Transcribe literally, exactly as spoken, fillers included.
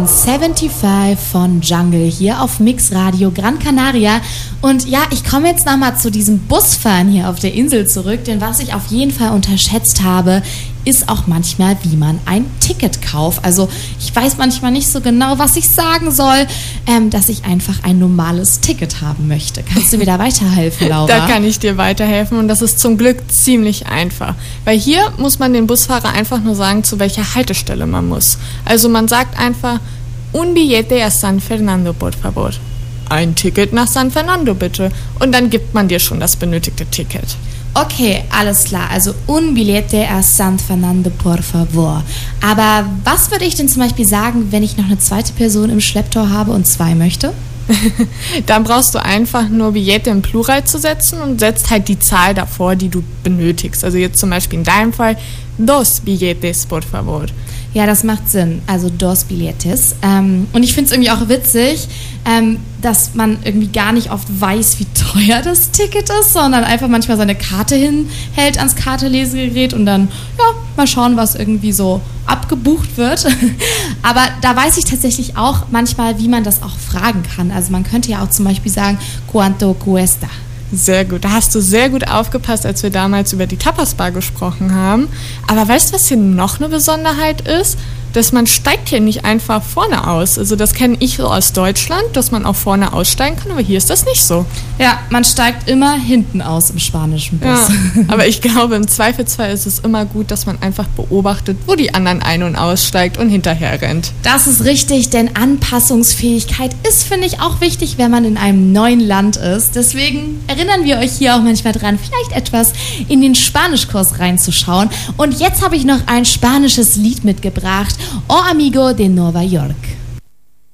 fünfundsiebzig von Jungle hier auf Mix Radio Gran Canaria. Und ja, ich komme jetzt nochmal zu diesem Busfahren hier auf der Insel zurück, denn was ich auf jeden Fall unterschätzt habe, ist auch manchmal, wie man ein Ticket kauft. Also ich weiß manchmal nicht so genau, was ich sagen soll, ähm, dass ich einfach ein normales Ticket haben möchte. Kannst du mir da weiterhelfen, Laura? Da kann ich dir weiterhelfen und das ist zum Glück ziemlich einfach. Weil hier muss man dem Busfahrer einfach nur sagen, zu welcher Haltestelle man muss. Also man sagt einfach, un billete a San Fernando, por favor. Ein Ticket nach San Fernando, bitte. Und dann gibt man dir schon das benötigte Ticket. Okay, alles klar. Also un billete a San Fernando, por favor. Aber was würde ich denn zum Beispiel sagen, wenn ich noch eine zweite Person im Schlepptau habe und zwei möchte? Dann brauchst du einfach nur Billete im Plural zu setzen und setzt halt die Zahl davor, die du benötigst. Also jetzt zum Beispiel in deinem Fall dos billetes, por favor. Ja, das macht Sinn. Also dos billetes. Ähm, und ich finde es irgendwie auch witzig, ähm, dass man irgendwie gar nicht oft weiß, wie teuer das Ticket ist, sondern einfach manchmal seine Karte hinhält ans Kartenlesegerät und dann, ja, mal schauen, was irgendwie so abgebucht wird. Aber da weiß ich tatsächlich auch manchmal, wie man das auch fragen kann. Also man könnte ja auch zum Beispiel sagen, ¿cuánto cuesta? Sehr gut, da hast du sehr gut aufgepasst, als wir damals über die Tapas-Bar gesprochen haben. Aber weißt du, was hier noch eine Besonderheit ist? Dass man steigt hier nicht einfach vorne aus. Also das kenne ich so aus Deutschland, dass man auch vorne aussteigen kann, aber hier ist das nicht so. Ja, man steigt immer hinten aus im spanischen Bus. Ja, aber ich glaube, im Zweifelsfall ist es immer gut, dass man einfach beobachtet, wo die anderen ein- und aussteigt und hinterher rennt. Das ist richtig, denn Anpassungsfähigkeit ist, finde ich, auch wichtig, wenn man in einem neuen Land ist. Deswegen erinnern wir euch hier auch manchmal dran, vielleicht etwas in den Spanischkurs reinzuschauen. Und jetzt habe ich noch ein spanisches Lied mitgebracht. O Amigo de Nueva York.